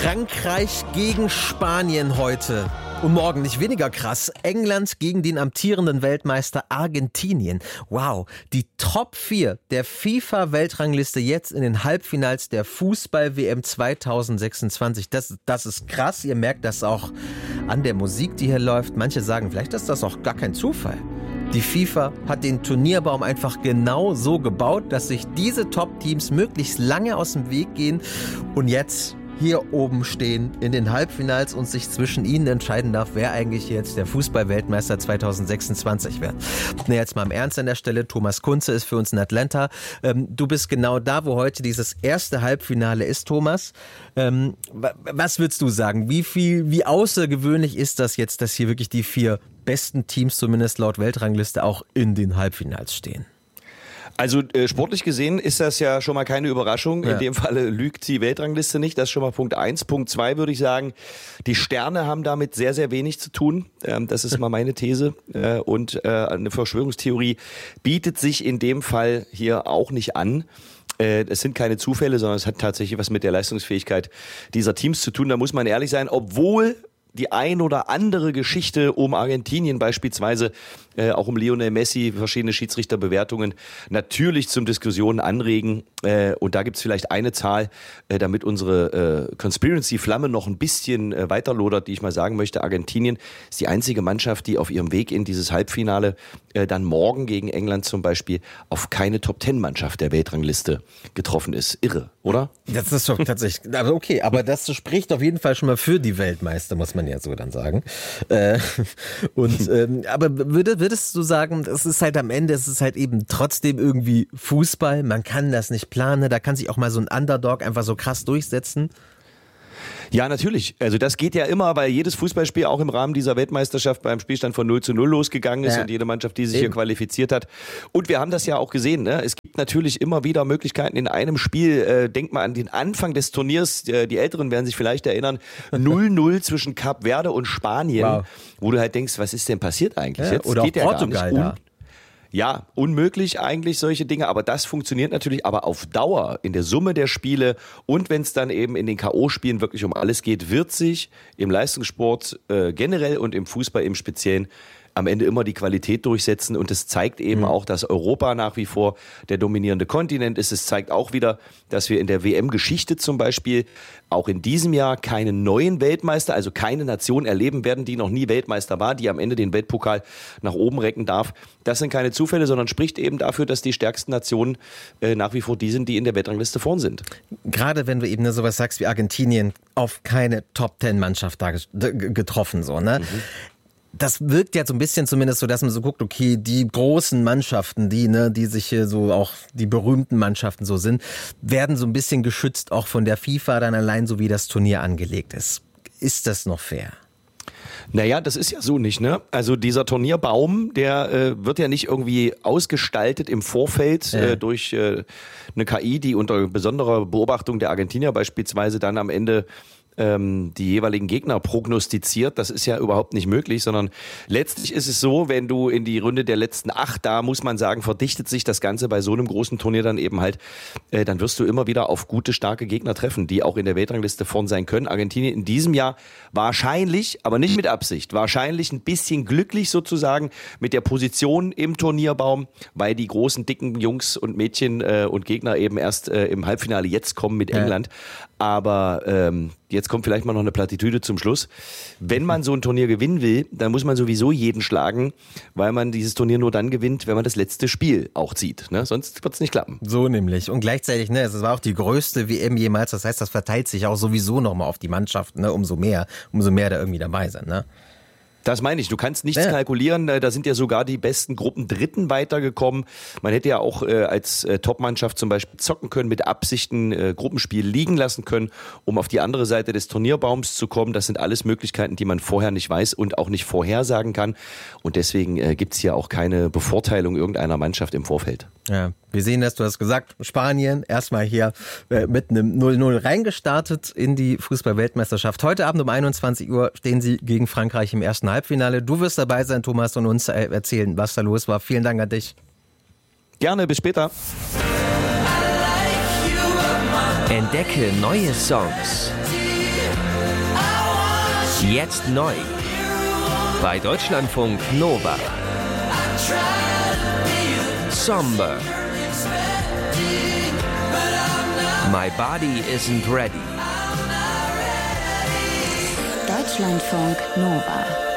Frankreich gegen Spanien heute. Und morgen nicht weniger krass, England gegen den amtierenden Weltmeister Argentinien. Wow, die Top 4 der FIFA-Weltrangliste jetzt in den Halbfinals der Fußball-WM 2026. Das ist krass, ihr merkt das auch an der Musik, die hier läuft. Manche sagen, vielleicht ist das auch gar kein Zufall. Die FIFA hat den Turnierbaum einfach genau so gebaut, dass sich diese Top-Teams möglichst lange aus dem Weg gehen und jetzt hier oben stehen in den Halbfinals und sich zwischen ihnen entscheiden darf, wer eigentlich jetzt der Fußball-Weltmeister 2026 wird. Jetzt mal im Ernst an der Stelle, Thomas Kunze ist für uns in Atlanta. Du bist genau da, wo heute dieses erste Halbfinale ist, Thomas. Was würdest du sagen? Wie außergewöhnlich ist das jetzt, dass hier wirklich die 4 besten Teams, zumindest laut Weltrangliste, auch in den Halbfinals stehen? Also sportlich gesehen ist das ja schon mal keine Überraschung. In dem Falle lügt die Weltrangliste nicht. Das ist schon mal Punkt 1. Punkt 2 würde ich sagen, die Sterne haben damit sehr, sehr wenig zu tun. Das ist mal meine These. Und eine Verschwörungstheorie bietet sich in dem Fall hier auch nicht an. Es sind keine Zufälle, sondern es hat tatsächlich was mit der Leistungsfähigkeit dieser Teams zu tun. Da muss man ehrlich sein, obwohl die ein oder andere Geschichte um Argentinien beispielsweise, auch um Lionel Messi, verschiedene Schiedsrichterbewertungen natürlich zum Diskussionen anregen. Und da gibt's vielleicht eine Zahl, damit unsere Conspiracy-Flamme noch ein bisschen weiter lodert, die ich mal sagen möchte. Argentinien ist die einzige Mannschaft, die auf ihrem Weg in dieses Halbfinale dann morgen gegen England zum Beispiel auf keine Top-10-Mannschaft der Weltrangliste getroffen ist. Irre, oder? Das ist doch tatsächlich, aber okay, aber das spricht auf jeden Fall schon mal für die Weltmeister, muss man ja so dann sagen. Aber würdest du sagen, es ist halt am Ende, es ist halt eben trotzdem irgendwie Fußball, man kann das nicht planen, da kann sich auch mal so ein Underdog einfach so krass durchsetzen? Ja, natürlich. Also das geht ja immer, weil jedes Fußballspiel auch im Rahmen dieser Weltmeisterschaft beim Spielstand von 0-0 losgegangen ist und jede Mannschaft, die sich hier qualifiziert hat. Und wir haben das ja auch gesehen. Ne? Es gibt natürlich immer wieder Möglichkeiten in einem Spiel. Denk mal an den Anfang des Turniers. Die Älteren werden sich vielleicht erinnern. 0-0 zwischen Kap Verde und Spanien, wo du halt denkst, was ist denn passiert eigentlich jetzt? Oder geht auch Portugal da. Ja, unmöglich eigentlich solche Dinge, aber das funktioniert natürlich, aber auf Dauer in der Summe der Spiele und wenn es dann eben in den K.O.-Spielen wirklich um alles geht, wird sich im Leistungssport generell und im Fußball im Speziellen am Ende immer die Qualität durchsetzen und es zeigt eben auch, dass Europa nach wie vor der dominierende Kontinent ist. Es zeigt auch wieder, dass wir in der WM-Geschichte zum Beispiel auch in diesem Jahr keinen neuen Weltmeister, also keine Nation erleben werden, die noch nie Weltmeister war, die am Ende den Weltpokal nach oben recken darf. Das sind keine Zufälle, sondern spricht eben dafür, dass die stärksten Nationen nach wie vor die sind, die in der Weltrangliste vorn sind. Gerade wenn du eben sowas sagst wie Argentinien, auf keine Top-10-Mannschaft da getroffen, so, ne? Das wirkt ja so ein bisschen zumindest so, dass man so guckt, okay, die großen Mannschaften, die sich hier so auch die berühmten Mannschaften so sind, werden so ein bisschen geschützt auch von der FIFA dann allein, so wie das Turnier angelegt ist. Ist das noch fair? Naja, das ist ja so nicht, ne? Also dieser Turnierbaum, der wird ja nicht irgendwie ausgestaltet im Vorfeld durch eine KI, die unter besonderer Beobachtung der Argentinier beispielsweise dann am Ende die jeweiligen Gegner prognostiziert. Das ist ja überhaupt nicht möglich, sondern letztlich ist es so, wenn du in die Runde der letzten 8, da muss man sagen, verdichtet sich das Ganze bei so einem großen Turnier dann eben halt, dann wirst du immer wieder auf gute, starke Gegner treffen, die auch in der Weltrangliste vorn sein können. Argentinien in diesem Jahr wahrscheinlich, aber nicht mit Absicht, wahrscheinlich ein bisschen glücklich sozusagen mit der Position im Turnierbaum, weil die großen, dicken Jungs und Mädchen und Gegner eben erst im Halbfinale jetzt kommen mit England. Aber jetzt kommt vielleicht mal noch eine Plattitüde zum Schluss. Wenn man so ein Turnier gewinnen will, dann muss man sowieso jeden schlagen, weil man dieses Turnier nur dann gewinnt, wenn man das letzte Spiel auch zieht. Ne? Sonst wird es nicht klappen. So nämlich. Und gleichzeitig, es war auch die größte WM jemals. Das heißt, das verteilt sich auch sowieso nochmal auf die Mannschaft. Ne? Umso mehr da irgendwie dabei sind. Ne? Das meine ich, du kannst nichts kalkulieren, da sind ja sogar die besten Gruppen Dritten weitergekommen. Man hätte ja auch als Top-Mannschaft zum Beispiel zocken können, mit Absichten Gruppenspiel liegen lassen können, um auf die andere Seite des Turnierbaums zu kommen. Das sind alles Möglichkeiten, die man vorher nicht weiß und auch nicht vorhersagen kann. Und deswegen gibt's hier auch keine Bevorteilung irgendeiner Mannschaft im Vorfeld. Ja, wir sehen das, du hast gesagt, Spanien erstmal hier mit einem 0-0 reingestartet in die Fußball-Weltmeisterschaft. Heute Abend um 21 Uhr stehen sie gegen Frankreich im ersten Halbfinale. Du wirst dabei sein, Thomas, und uns erzählen, was da los war. Vielen Dank an dich. Gerne, bis später. Entdecke neue Songs. Jetzt neu. Bei Deutschlandfunk Nova. Somber. My body isn't ready. Deutschlandfunk Nova.